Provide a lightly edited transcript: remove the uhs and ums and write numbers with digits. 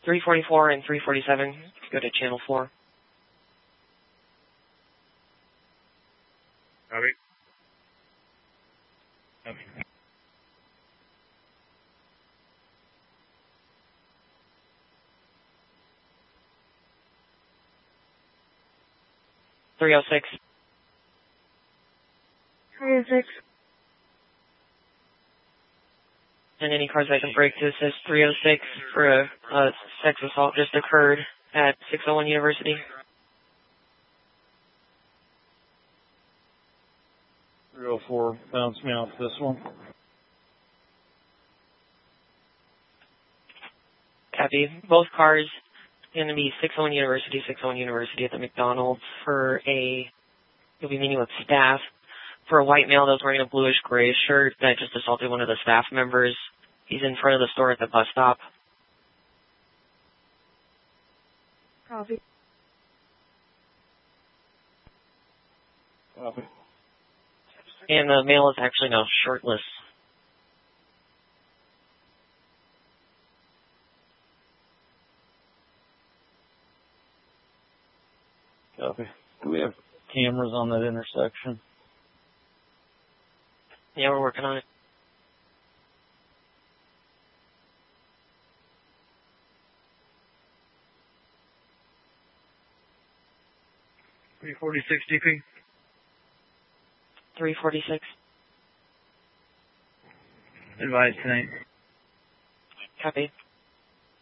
344 and 347, go to channel 4. Copy. Copy. 306. 306. And any cars that can break to assist 306 for a sex assault just occurred at 601 University. 304, bounce me off this one. Copy. Both cars going to be 601 University at the McDonald's for you'll be meeting with staff. For a white male that was wearing a bluish-gray shirt that just assaulted one of the staff members. He's in front of the store at the bus stop. Copy. Copy. And the male is actually now shirtless. Copy. Do we have cameras on that intersection? Yeah, we're working on it. .346 DP. 346. Advise tonight. Copy.